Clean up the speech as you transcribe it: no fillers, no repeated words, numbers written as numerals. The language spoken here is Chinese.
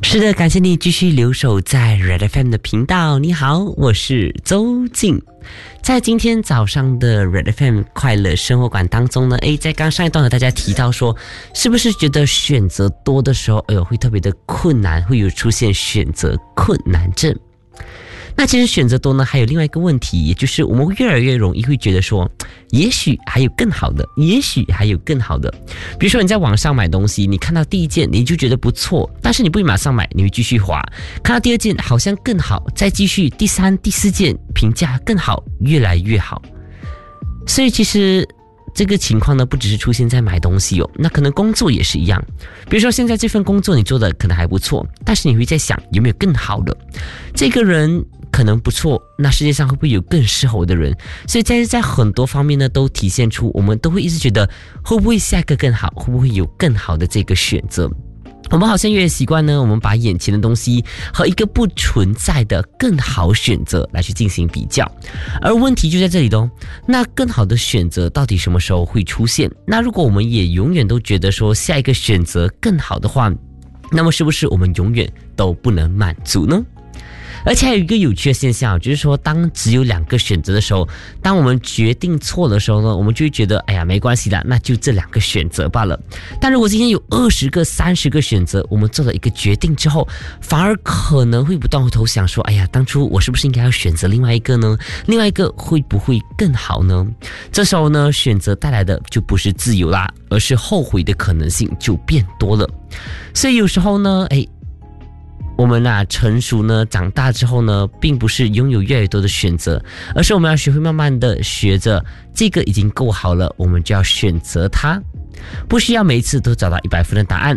是的，感谢你继续留守在 Red FM 的频道。你好，我是周静。在今天早上的 Red FM 快乐生活馆当中呢，在刚上一段和大家提到说，是不是觉得选择多的时候，会特别的困难，会有出现选择困难症？那其实选择多呢，还有另外一个问题，也就是我们会越来越容易会觉得说，也许还有更好的，也许还有更好的。比如说你在网上买东西，你看到第一件你就觉得不错，但是你不会马上买，你会继续滑，看到第二件好像更好，再继续第三、第四件评价更好，越来越好。所以其实这个情况呢，不只是出现在买东西哦，那可能工作也是一样。比如说现在这份工作你做的可能还不错，但是你会在想有没有更好的？这个人可能不错，那世界上会不会有更适合我的人？所以在很多方面呢，都体现出我们都会一直觉得会不会下一个更好，会不会有更好的这个选择。我们好像越习惯呢，我们把眼前的东西和一个不存在的更好选择来去进行比较，而问题就在这里咯。那更好的选择到底什么时候会出现？那如果我们也永远都觉得说下一个选择更好的话，那么是不是我们永远都不能满足呢？而且还有一个有趣的现象，就是说当只有2个选择的时候，当我们决定错的时候呢，我们就会觉得没关系啦，那就这2个选择罢了。但如果今天有20个、30个选择，我们做了一个决定之后，反而可能会不断回头想说，当初我是不是应该要选择另外一个呢？另外一个会不会更好呢？这时候呢，选择带来的就不是自由啦，而是后悔的可能性就变多了。所以有时候呢，我们成熟呢，长大之后呢，并不是拥有越来越多的选择，而是我们要学会慢慢的学着这个已经够好了，我们就要选择它，不需要每一次都找到100分的答案，